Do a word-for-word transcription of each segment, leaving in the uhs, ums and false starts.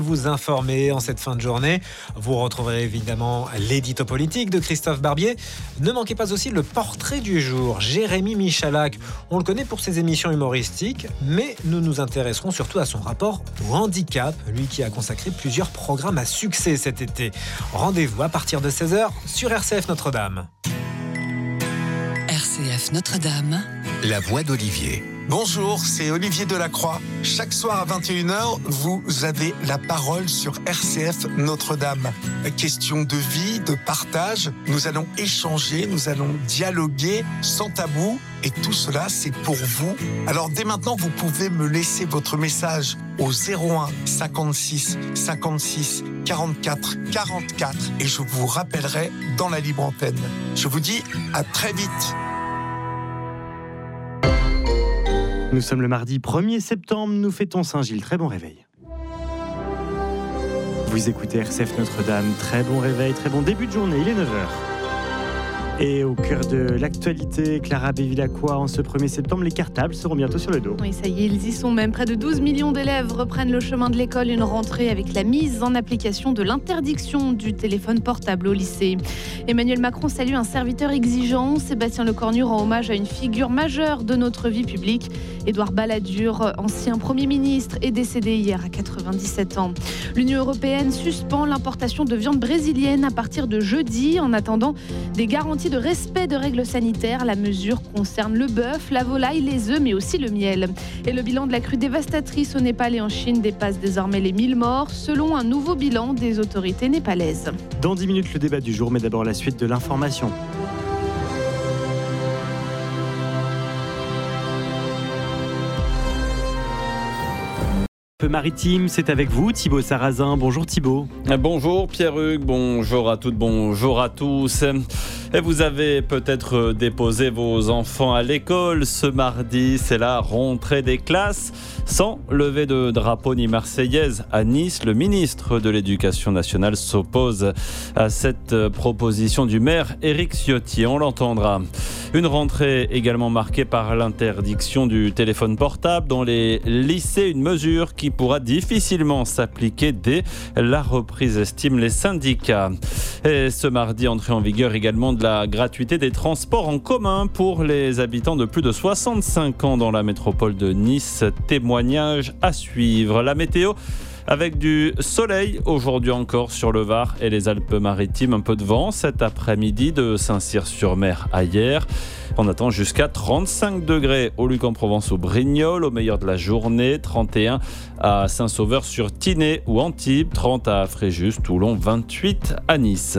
Vous informer en cette fin de journée. Vous retrouverez évidemment l'édito politique de Christophe Barbier. Ne manquez pas aussi le portrait du jour. Jérémy Michalak, on le connaît pour ses émissions humoristiques, mais nous nous intéresserons surtout à son rapport au handicap, lui qui a consacré plusieurs programmes à succès cet été. Rendez-vous à partir de seize heures sur R C F Notre-Dame. R C F Notre-Dame. La voix d'Olivier. Bonjour, c'est Olivier Delacroix. Chaque soir à vingt et une heures, vous avez la parole sur R C F Notre-Dame. Question de vie, de partage, nous allons échanger, nous allons dialoguer sans tabou. Et tout cela, c'est pour vous. Alors dès maintenant, vous pouvez me laisser votre message au zéro un cinquante-six cinquante-six quarante-quatre quarante-quatre et je vous rappellerai dans la libre antenne. Je vous dis à très vite. Nous sommes le mardi premier septembre, nous fêtons Saint-Gilles. Très bon réveil. Vous écoutez R C F Notre-Dame, très bon réveil, très bon début de journée, il est neuf heures. Et au cœur de l'actualité, Clara Bévilacqua, en ce premier septembre, les cartables seront bientôt sur le dos. Oui, ça y est, ils y sont même. Près de douze millions d'élèves reprennent le chemin de l'école. Une rentrée avec la mise en application de l'interdiction du téléphone portable au lycée. Emmanuel Macron salue un serviteur exigeant. Sébastien Lecornu rend hommage à une figure majeure de notre vie publique. Édouard Balladur, ancien Premier ministre, est décédé hier à quatre-vingt-dix-sept ans. L'Union européenne suspend l'importation de viande brésilienne à partir de jeudi en attendant des garanties de respect de règles sanitaires. La mesure concerne le bœuf, la volaille, les œufs, mais aussi le miel. Et le bilan de la crue dévastatrice au Népal et en Chine dépasse désormais les mille morts, selon un nouveau bilan des autorités népalaises. Dans dix minutes, le débat du jour, mais d'abord la suite de l'information. Maritime, c'est avec vous Thibaut Sarrazin. Bonjour Thibaut. Bonjour Pierre-Hugues, bonjour à toutes, bonjour à tous. Et vous avez peut-être déposé vos enfants à l'école ce mardi, c'est la rentrée des classes. Sans lever de drapeau ni marseillaise à Nice, le ministre de l'Éducation nationale s'oppose à cette proposition du maire Éric Ciotti, on l'entendra. Une rentrée également marquée par l'interdiction du téléphone portable dans les lycées, une mesure qui pourra difficilement s'appliquer dès la reprise, estiment les syndicats. Et ce mardi, entrée en vigueur également de la gratuité des transports en commun pour les habitants de plus de soixante-cinq ans dans la métropole de Nice. Témoignage à suivre. La météo avec du soleil aujourd'hui encore sur le Var et les Alpes-Maritimes. Un peu de vent cet après-midi de Saint-Cyr-sur-Mer à hier. On attend jusqu'à trente-cinq degrés au Luc-en-Provence, au Brignoles, au meilleur de la journée. trente et un à Saint-Sauveur-sur-Tinée ou Antibes. trente à Fréjus, Toulon, vingt-huit à Nice.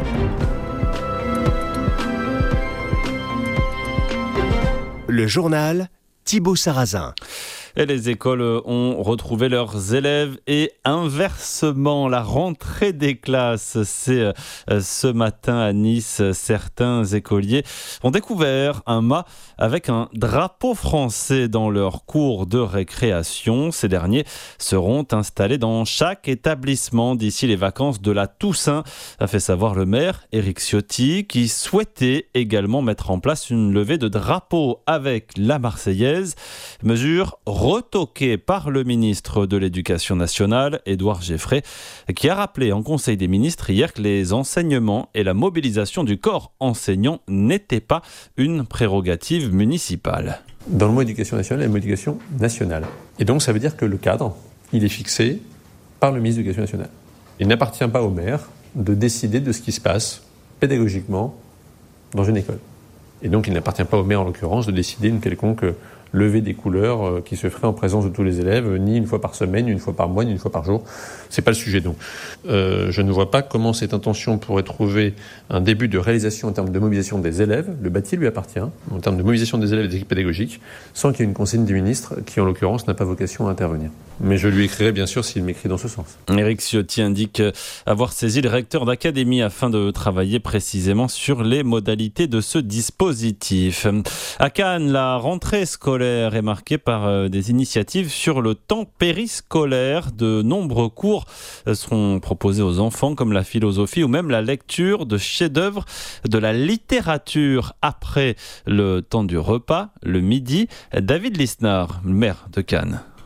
Le journal Thibaut Sarrazin. Et les écoles ont retrouvé leurs élèves et inversement, la rentrée des classes, c'est ce matin à Nice. Certains écoliers ont découvert un mât avec un drapeau français dans leur cours de récréation. Ces derniers seront installés dans chaque établissement d'ici les vacances de la Toussaint, a fait savoir le maire Éric Ciotti, qui souhaitait également mettre en place une levée de drapeau avec la Marseillaise. Mesure retoqué par le ministre de l'Éducation nationale, Édouard Geffray, qui a rappelé en Conseil des ministres hier que les enseignements et la mobilisation du corps enseignant n'étaient pas une prérogative municipale. Dans le mot éducation nationale, il y a une mot éducation nationale. Et donc ça veut dire que le cadre, il est fixé par le ministre de l'Éducation nationale. Il n'appartient pas au maire de décider de ce qui se passe pédagogiquement dans une école. Et donc il n'appartient pas au maire en l'occurrence de décider une quelconque levée des couleurs euh, qui se ferait en présence de tous les élèves, ni une fois par semaine, ni une fois par mois, ni une fois par jour. C'est pas le sujet donc. Euh, je ne vois pas comment cette intention pourrait trouver un début de réalisation en termes de mobilisation des élèves. Le bâti lui appartient, en termes de mobilisation des élèves et des équipes pédagogiques, sans qu'il y ait une consigne du ministre qui en l'occurrence n'a pas vocation à intervenir. Mais je lui écrirai bien sûr s'il m'écrit dans ce sens. Éric Ciotti indique avoir saisi le recteur d'académie afin de travailler précisément sur les modalités de ce dispositif. À Cannes, la rentrée scolaire est marquée par des initiatives sur le temps périscolaire. De nombreux cours seront proposés aux enfants comme la philosophie ou même la lecture de chefs-d'œuvre de la littérature après le temps du repas, le midi. David Lisnard, le maire de Cannes.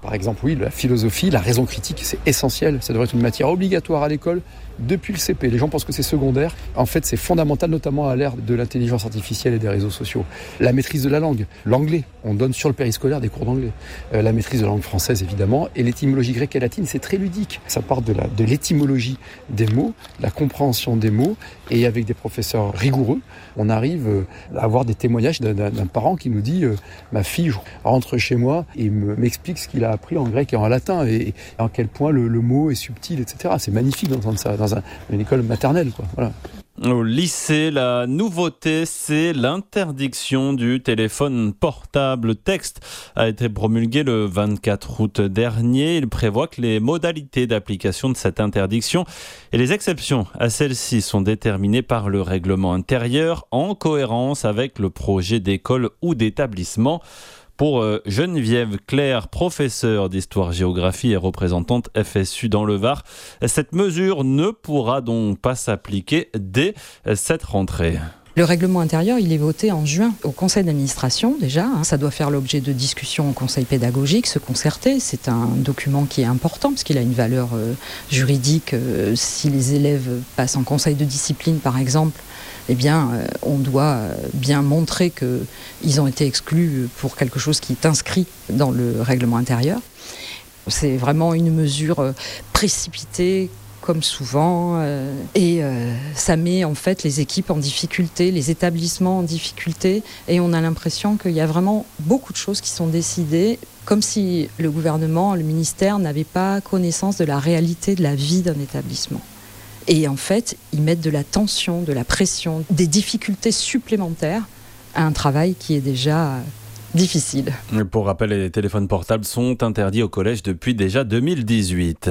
Par exemple, oui, la philosophie, la raison critique, c'est essentiel. Ça devrait être une matière obligatoire à l'école depuis le C P. Les gens pensent que c'est secondaire. En fait, c'est fondamental, notamment à l'ère de l'intelligence artificielle et des réseaux sociaux. La maîtrise de la langue, l'anglais. On donne sur le périscolaire des cours d'anglais. Euh, la maîtrise de la langue française, évidemment. Et l'étymologie grecque et latine, c'est très ludique. Ça part de, la, de l'étymologie des mots, la compréhension des mots. Et avec des professeurs rigoureux, on arrive à avoir des témoignages d'un, d'un parent qui nous dit euh, « Ma fille rentre chez moi et me, m'explique ce qu'il a appris en grec et en latin. Et, et à quel point le, le mot est subtil, et cetera » C'est magnifique d'entendre ça dans un, une école maternelle, quoi. Voilà. Au lycée, la nouveauté, c'est l'interdiction du téléphone portable. Le texte a été promulgué le vingt-quatre août dernier. Il prévoit que les modalités d'application de cette interdiction et les exceptions à celle-ci sont déterminées par le règlement intérieur en cohérence avec le projet d'école ou d'établissement. Pour Geneviève Claire, professeure d'histoire-géographie et représentante F S U dans le Var, cette mesure ne pourra donc pas s'appliquer dès cette rentrée. Le règlement intérieur, il est voté en juin au conseil d'administration déjà. Hein. Ça doit faire l'objet de discussions au conseil pédagogique, se concerter. C'est un document qui est important parce qu'il a une valeur euh, juridique. Euh, si les élèves passent en conseil de discipline, par exemple, eh bien, euh, on doit bien montrer qu'ils ont été exclus pour quelque chose qui est inscrit dans le règlement intérieur. C'est vraiment une mesure euh, précipitée, comme souvent, euh, et euh, ça met en fait les équipes en difficulté, les établissements en difficulté, et on a l'impression qu'il y a vraiment beaucoup de choses qui sont décidées, comme si le gouvernement, le ministère n'avait pas connaissance de la réalité de la vie d'un établissement. Et en fait, ils mettent de la tension, de la pression, des difficultés supplémentaires à un travail qui est déjà difficile. Pour rappel, les téléphones portables sont interdits au collège depuis déjà deux mille dix-huit.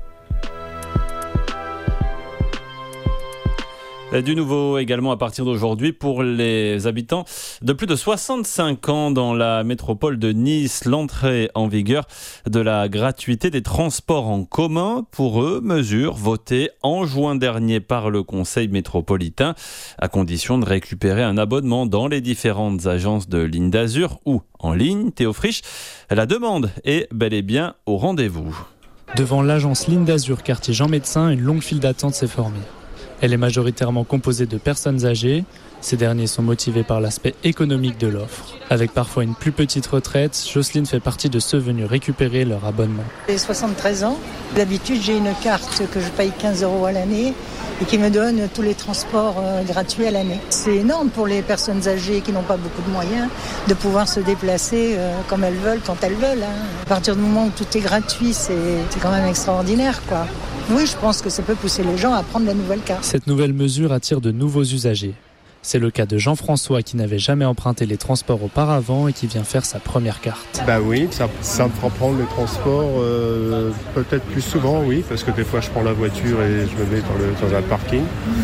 Du nouveau également à partir d'aujourd'hui pour les habitants de plus de soixante-cinq ans dans la métropole de Nice. L'entrée en vigueur de la gratuité des transports en commun pour eux, mesure votée en juin dernier par le conseil métropolitain, à condition de récupérer un abonnement dans les différentes agences de Ligne d'Azur ou en ligne. Théo Frisch, la demande est bel et bien au rendez-vous. Devant l'agence Ligne d'Azur, quartier Jean Médecin, une longue file d'attente s'est formée. Elle est majoritairement composée de personnes âgées. Ces derniers sont motivés par l'aspect économique de l'offre. Avec parfois une plus petite retraite, Jocelyne fait partie de ceux venus récupérer leur abonnement. J'ai soixante-treize ans. D'habitude, j'ai une carte que je paye quinze euros à l'année et qui me donne tous les transports euh, gratuits à l'année. C'est énorme pour les personnes âgées qui n'ont pas beaucoup de moyens de pouvoir se déplacer euh, comme elles veulent, quand elles veulent. Hein. À partir du moment où tout est gratuit, c'est, c'est quand même extraordinaire, quoi. Oui, je pense que ça peut pousser les gens à prendre la nouvelle carte. Cette nouvelle mesure attire de nouveaux usagers. C'est le cas de Jean-François qui n'avait jamais emprunté les transports auparavant et qui vient faire sa première carte. Bah oui, ça, ça me fera prendre les transports euh, peut-être plus souvent, oui, parce que des fois je prends la voiture et je me mets dans, le, dans un parking.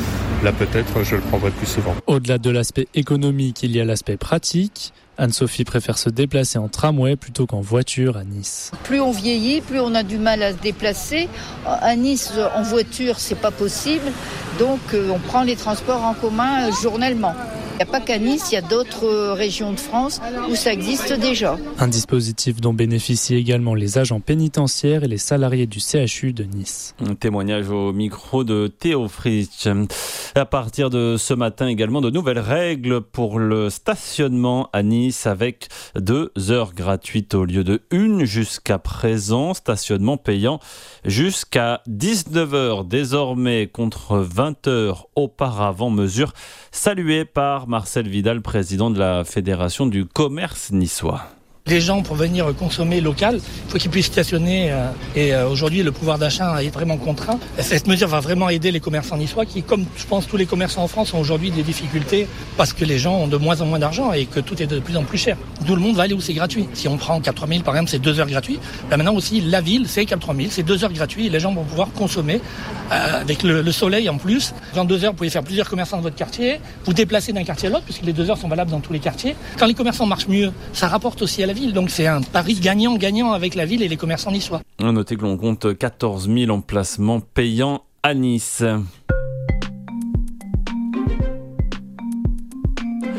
Là peut-être je le prendrai plus souvent. Au-delà de l'aspect économique, il y a l'aspect pratique. Anne-Sophie préfère se déplacer en tramway plutôt qu'en voiture à Nice. Plus on vieillit, plus on a du mal à se déplacer. À Nice, en voiture, c'est pas possible. Donc, on prend les transports en commun journellement. Il n'y a pas qu'à Nice, il y a d'autres régions de France où ça existe déjà. Un dispositif dont bénéficient également les agents pénitentiaires et les salariés du C H U de Nice. Un témoignage au micro de Théo Frisch. À partir de ce matin également, de nouvelles règles pour le stationnement à Nice avec deux heures gratuites au lieu de une jusqu'à présent. Stationnement payant jusqu'à dix-neuf heures désormais contre vingt heures auparavant. Mesure saluée par Marcel Vidal, président de la Fédération du commerce niçois. Les gens, pour venir consommer local, il faut qu'ils puissent stationner. Euh, et euh, aujourd'hui, le pouvoir d'achat est vraiment contraint. Cette mesure va vraiment aider les commerçants niçois qui, comme je pense tous les commerçants en France, ont aujourd'hui des difficultés parce que les gens ont de moins en moins d'argent et que tout est de plus en plus cher. Tout le monde va aller où c'est gratuit. Si on prend Cap trois mille, par exemple, c'est deux heures gratuits. Là, maintenant aussi, la ville, c'est Cap trois mille, c'est deux heures gratuits. Et les gens vont pouvoir consommer euh, avec le, le soleil en plus. En deux heures, vous pouvez faire plusieurs commerçants dans votre quartier, vous déplacer d'un quartier à l'autre, puisque les deux heures sont valables dans tous les quartiers. Quand les commerçants marchent mieux, ça rapporte aussi à la ville. Donc c'est un pari gagnant-gagnant avec la ville et les commerçants niçois. Notez que l'on compte quatorze mille emplacements payants à Nice.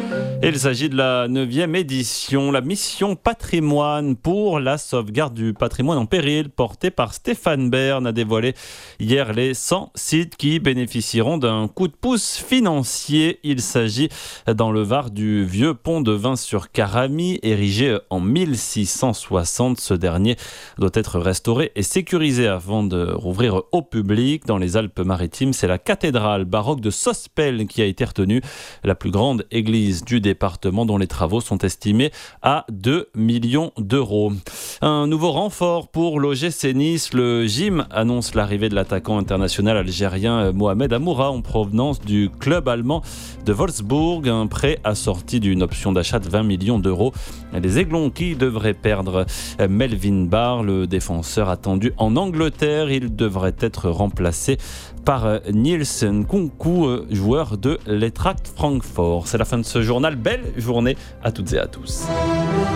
Et il s'agit de la neuvième édition, la mission patrimoine pour la sauvegarde du patrimoine en péril, portée par Stéphane Bern, a dévoilé hier les cent sites qui bénéficieront d'un coup de pouce financier. Il s'agit dans le Var du vieux pont de Vins-sur-Caramie, érigé en mille six cent soixante. Ce dernier doit être restauré et sécurisé avant de rouvrir au public. Dans les Alpes-Maritimes, c'est la cathédrale baroque de Sospel qui a été retenue, la plus grande église du département, dont les travaux sont estimés à deux millions d'euros. Un nouveau renfort pour l'O G C Nice. Le Gym annonce l'arrivée de l'attaquant international algérien Mohamed Amoura en provenance du club allemand de Wolfsburg. Un prêt assorti d'une option d'achat de vingt millions d'euros. Les Aiglons qui devraient perdre Melvin Barr, le défenseur attendu en Angleterre. Il devrait être remplacé par Niels Nkunku, joueur de l'Eintracht Francfort. C'est la fin de ce journal. Belle journée à toutes et à tous.